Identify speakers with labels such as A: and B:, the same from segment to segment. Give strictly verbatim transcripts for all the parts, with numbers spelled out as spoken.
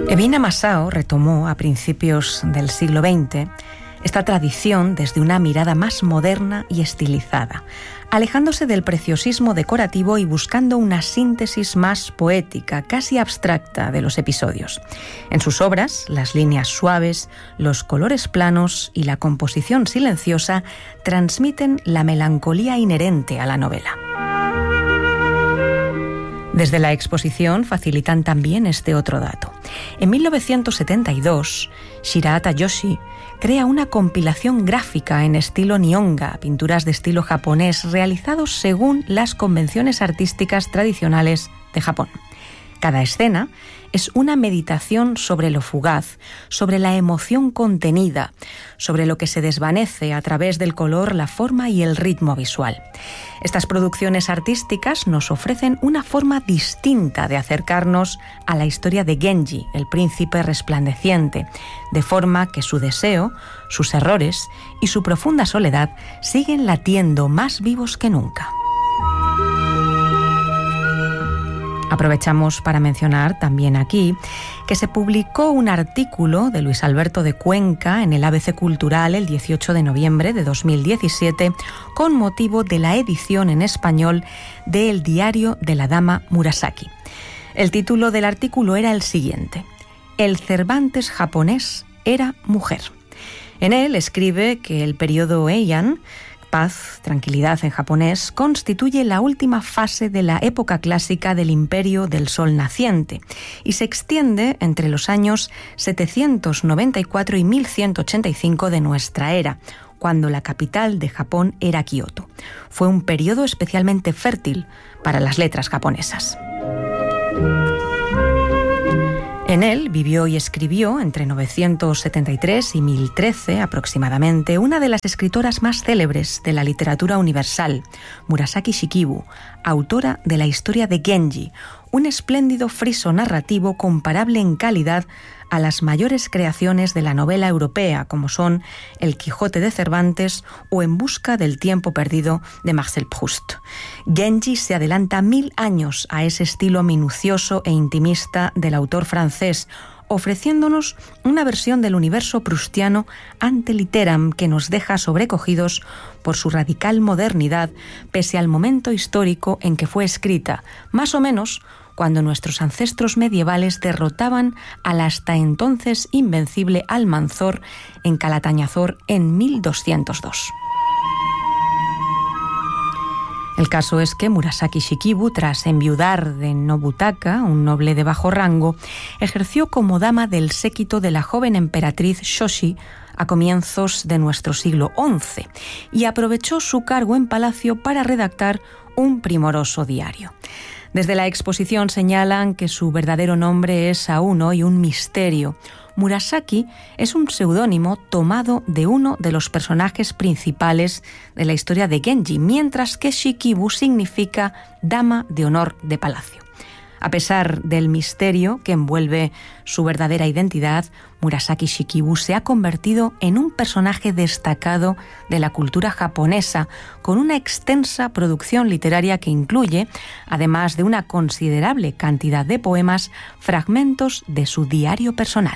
A: Evina Masao retomó a principios del siglo veinte esta tradición desde una mirada más moderna y estilizada, alejándose del preciosismo decorativo y buscando una síntesis más poética, casi abstracta, de los episodios. En sus obras, las líneas suaves, los colores planos y la composición silenciosa transmiten la melancolía inherente a la novela. Desde la exposición facilitan también este otro dato. En mil novecientos setenta y dos, Shirahata Yoshi crea una compilación gráfica en estilo Nihonga, pinturas de estilo japonés realizados según las convenciones artísticas tradicionales de Japón. Cada escena es una meditación sobre lo fugaz, sobre la emoción contenida, sobre lo que se desvanece a través del color, la forma y el ritmo visual. Estas producciones artísticas nos ofrecen una forma distinta de acercarnos a la historia de Genji, el príncipe resplandeciente, de forma que su deseo, sus errores y su profunda soledad siguen latiendo más vivos que nunca. Aprovechamos para mencionar también aquí que se publicó un artículo de Luis Alberto de Cuenca en el A B C Cultural el dieciocho de noviembre de dos mil diecisiete con motivo de la edición en español de El diario de la dama Murasaki. El título del artículo era el siguiente: El Cervantes japonés era mujer. En él escribe que el periodo Heian, paz, tranquilidad en japonés, constituye la última fase de la época clásica del Imperio del Sol naciente y se extiende entre los años setecientos noventa y cuatro y mil ciento ochenta y cinco de nuestra era, cuando la capital de Japón era Kioto. Fue un periodo especialmente fértil para las letras japonesas. En él vivió y escribió, entre novecientos setenta y tres y mil trece aproximadamente, una de las escritoras más célebres de la literatura universal, Murasaki Shikibu, autora de la historia de Genji, un espléndido friso narrativo comparable en calidad a las mayores creaciones de la novela europea, como son El Quijote de Cervantes o En busca del tiempo perdido de Marcel Proust. Genji se adelanta mil años a ese estilo minucioso e intimista del autor francés, ofreciéndonos una versión del universo proustiano ante litteram que nos deja sobrecogidos por su radical modernidad, pese al momento histórico en que fue escrita, más o menos cuando nuestros ancestros medievales derrotaban al hasta entonces invencible Almanzor en Calatañazor en mil doscientos dos. El caso es que Murasaki Shikibu, tras enviudar de Nobutaka, un noble de bajo rango, ejerció como dama del séquito de la joven emperatriz Shoshi a comienzos de nuestro siglo once y aprovechó su cargo en palacio para redactar un primoroso diario. Desde la exposición señalan que su verdadero nombre es aún hoy un misterio. Murasaki es un seudónimo tomado de uno de los personajes principales de la historia de Genji, mientras que Shikibu significa dama de honor de palacio. A pesar del misterio que envuelve su verdadera identidad, Murasaki Shikibu se ha convertido en un personaje destacado de la cultura japonesa, con una extensa producción literaria que incluye, además de una considerable cantidad de poemas, fragmentos de su diario personal.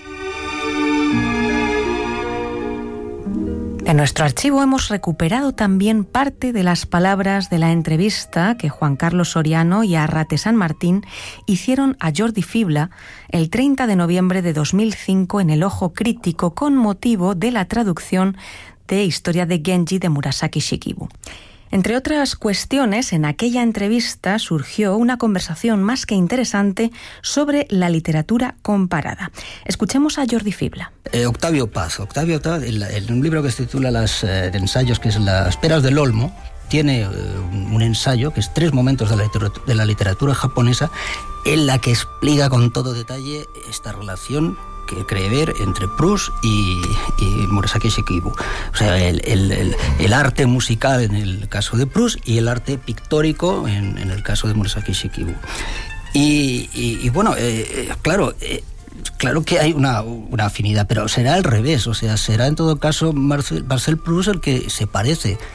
A: En nuestro archivo hemos recuperado también parte de las palabras de la entrevista que Juan Carlos Soriano y Arrate San Martín hicieron a Jordi Fibla el treinta de noviembre de dos mil cinco en El Ojo Crítico con motivo de la traducción de Historia de Genji de Murasaki Shikibu. Entre otras cuestiones, en aquella entrevista surgió una conversación más que interesante sobre la literatura comparada. Escuchemos a Jordi Fibla.
B: Eh, Octavio Paz. Octavio Paz, en, en un libro que se titula Las eh, ensayos, que es Las peras del olmo, tiene eh, un ensayo que es tres momentos de la, literatura, de la literatura japonesa, en la que explica con todo detalle esta relación que cree ver entre Proust y, y Murasaki Shikibu. O sea, el, el, el, el arte musical en el caso de Proust y el arte pictórico en, en el caso de Murasaki Shikibu. Y, y, y bueno, eh, claro, eh, claro que hay una, una afinidad, pero será al revés. O sea, será en todo caso Marcel, Marcel Proust el que se parece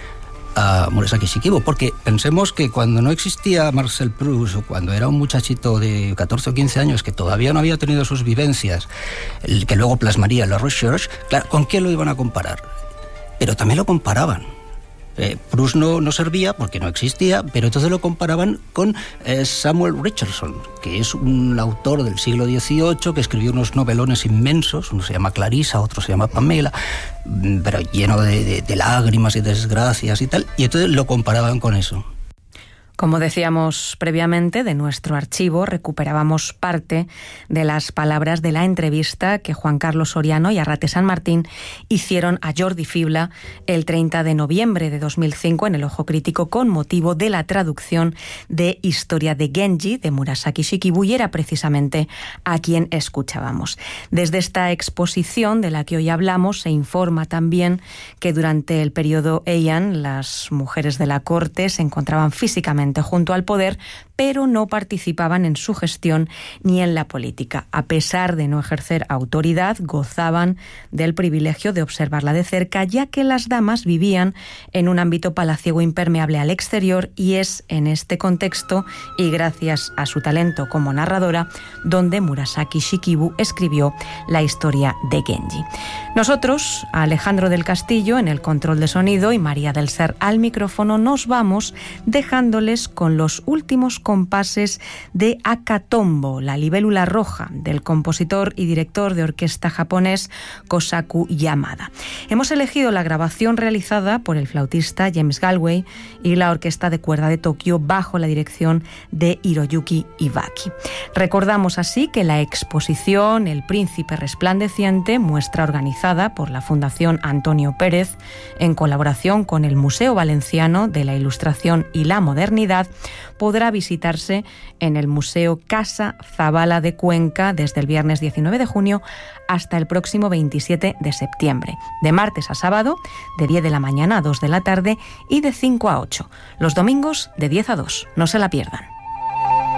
B: a Murasaki Shikibu, porque pensemos que cuando no existía Marcel Proust, o cuando era un muchachito de catorce o quince años que todavía no había tenido sus vivencias, el que luego plasmaría la Recherche, claro, ¿con quién lo iban a comparar? Pero también lo comparaban. Eh, Proust no, no servía porque no existía, pero entonces lo comparaban con eh, Samuel Richardson, que es un autor del siglo dieciocho que escribió unos novelones inmensos, uno se llama Clarissa, otro se llama Pamela, pero lleno de, de, de lágrimas y desgracias y tal, y entonces lo comparaban con eso.
A: Como decíamos previamente, de nuestro archivo recuperábamos parte de las palabras de la entrevista que Juan Carlos Soriano y Arrate San Martín hicieron a Jordi Fibla el treinta de noviembre de dos mil cinco en El Ojo Crítico con motivo de la traducción de Historia de Genji de Murasaki Shikibu, y era precisamente a quien escuchábamos. Desde esta exposición de la que hoy hablamos se informa también que durante el periodo Heian las mujeres de la corte se encontraban físicamente junto al poder, pero no participaban en su gestión ni en la política. A pesar de no ejercer autoridad, gozaban del privilegio de observarla de cerca, ya que las damas vivían en un ámbito palaciego impermeable al exterior, y es en este contexto, y gracias a su talento como narradora, donde Murasaki Shikibu escribió la historia de Genji. Nosotros, Alejandro del Castillo en el control de sonido y María del Ser al micrófono, nos vamos dejándoles con los últimos compases de Akatombo, la libélula roja, del compositor y director de orquesta japonés Kosaku Yamada. Hemos elegido la grabación realizada por el flautista James Galway y la Orquesta de Cuerda de Tokio bajo la dirección de Hiroyuki Ibaki. Recordamos así que la exposición El Príncipe Resplandeciente, muestra organizada por la Fundación Antonio Pérez en colaboración con el Museo Valenciano de la Ilustración y la Modernidad, podrá visitarse en el Museo Casa Zabala de Cuenca desde el viernes diecinueve de junio hasta el próximo veintisiete de septiembre, de martes a sábado, de diez de la mañana a dos de la tarde y de cinco a ocho. Los domingos de diez a dos. No se la pierdan.